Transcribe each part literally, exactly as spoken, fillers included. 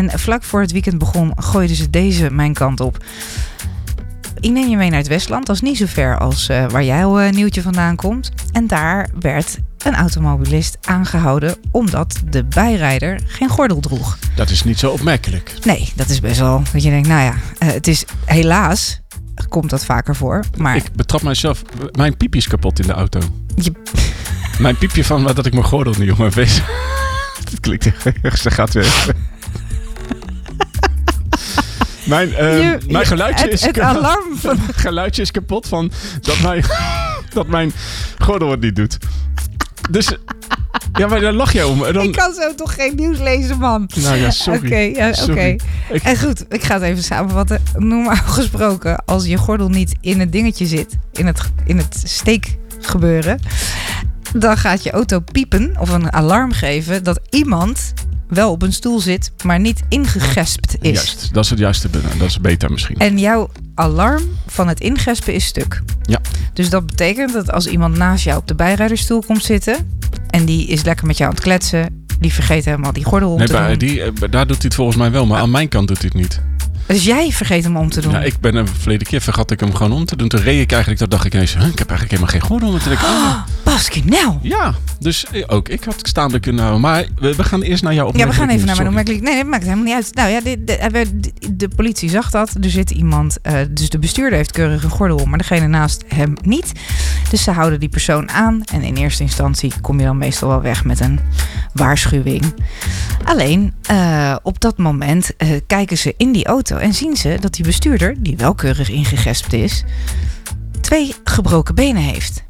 En vlak voor het weekend begon, gooiden ze deze mijn kant op. Ik neem je mee naar het Westland. Dat is niet zo ver als uh, waar jouw uh, nieuwtje vandaan komt. En daar werd een automobilist aangehouden omdat de bijrijder geen gordel droeg. Dat is niet zo opmerkelijk. Nee, dat is best wel dat je denkt, nou ja, uh, het is helaas komt dat vaker voor. Maar ik betrap mijzelf, mijn piepje is kapot in de auto. Je... Mijn piepje van dat ik mijn gordel niet op mijn wees. Dat klinkt erg, ze gaat weg. Mijn, uh, je, mijn geluidje, het, is het kapot. Alarm van... geluidje is kapot van dat mijn, dat mijn gordel het niet doet. Dus ja, maar daar lach je om. Dan... Ik kan zo toch geen nieuws lezen, man. Nou ja, sorry. Oké, okay, ja, oké. Okay. Ik... En goed, ik ga het even samenvatten. Normaal gesproken, als je gordel niet in het dingetje zit, in het, in het steekgebeuren, dan gaat je auto piepen of een alarm geven dat iemand wel op een stoel zit, maar niet ingegespt is. Juist, dat is het juiste. Dat is beter misschien. En jouw alarm van het ingespen is stuk. Ja. Dus dat betekent dat als iemand naast jou op de bijrijdersstoel komt zitten en die is lekker met jou aan het kletsen, die vergeet helemaal die gordel om nee, te bij, doen. Die, daar doet hij het volgens mij wel, maar ja. Aan mijn kant doet hij het niet. Dus jij vergeet hem om te doen? Ja, ik ben een verleden keer vergat ik hem gewoon om te doen. Toen reed ik eigenlijk, dat dacht ik eens, huh, ik heb eigenlijk helemaal geen gordel om te denken. Oh, Pasquinel! Ja, dus ook ik had staande kunnen houden. Maar we, we gaan eerst naar jouw opmerking. Ja, we gaan even naar mijn opmerking. Nee, dat maakt helemaal niet uit. Nou ja, de, de, de, de politie zag dat. Er zit iemand, uh, dus de bestuurder heeft keurig een gordel om, maar degene naast hem niet. Dus ze houden die persoon aan. En in eerste instantie kom je dan meestal wel weg met een waarschuwing. Alleen, uh, op dat moment uh, kijken ze in die auto en zien ze dat die bestuurder, die wel keurig ingegespt is, twee gebroken benen heeft.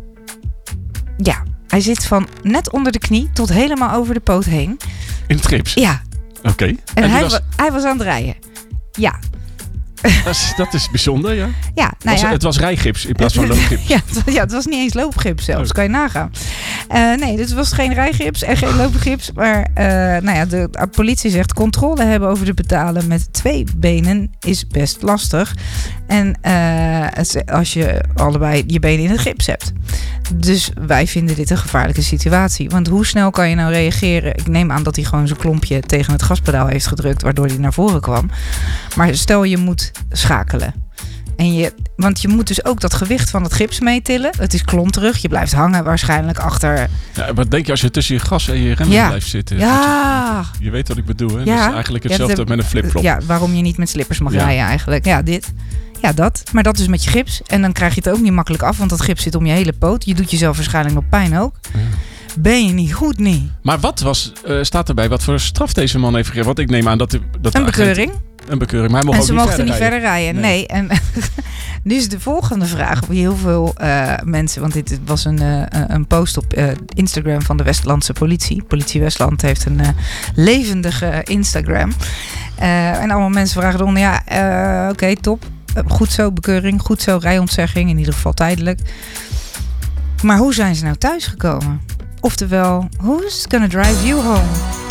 Ja, hij zit van net onder de knie tot helemaal over de poot heen. In het gips? Ja. Oké. Okay. En, en hij, was... wa- hij was aan het rijden. Ja. Dat is, dat is bijzonder, ja. Ja, nou was, ja. Het was rijgips in plaats van loopgips. Ja, ja, het was niet eens loopgips zelfs, oh. Kan je nagaan. Uh, nee, dus het was geen rijgips en geen loopgips. Maar uh, nou ja, de, de politie zegt controle hebben over de betalen met twee benen is best lastig. En uh, als je allebei je benen in het gips hebt. Dus wij vinden dit een gevaarlijke situatie. Want hoe snel kan je nou reageren? Ik neem aan dat hij gewoon zijn klompje tegen het gaspedaal heeft gedrukt, waardoor hij naar voren kwam. Maar stel je moet schakelen. En je, want je moet dus ook dat gewicht van het gips meetillen. Het is klonterig. Je blijft hangen waarschijnlijk achter. Ja, wat denk je als je tussen je gas en je remmen ja. blijft zitten? Ja. Je, je weet wat ik bedoel, hè? Ja. Dat is eigenlijk hetzelfde ja, de, met een flipflop. Ja, waarom je niet met slippers mag ja. rijden eigenlijk. Ja, dit. Ja, dat. Maar dat dus met je gips. En dan krijg je het ook niet makkelijk af, want dat gips zit om je hele poot. Je doet jezelf waarschijnlijk nog pijn ook. Ja. Ben je niet goed, niet? Maar wat was, uh, staat erbij, wat voor straf deze man heeft gegeven? Want ik neem aan dat... dat een bekeuring. Agent, een bekeuring, maar hij mocht en ze ook niet mochten verder niet rijden. verder rijden. Nee. nee. En nu is de volgende vraag. Heel veel uh, mensen, want dit was een, uh, een post op uh, Instagram van de Westlandse politie. Politie Westland heeft een uh, levendige Instagram. Uh, en allemaal mensen vragen eronder, ja, uh, oké, okay, top. Uh, goed zo, bekeuring. Goed zo, rijontzegging. In ieder geval tijdelijk. Maar hoe zijn ze nou thuisgekomen? Oftewel, who's gonna drive you home?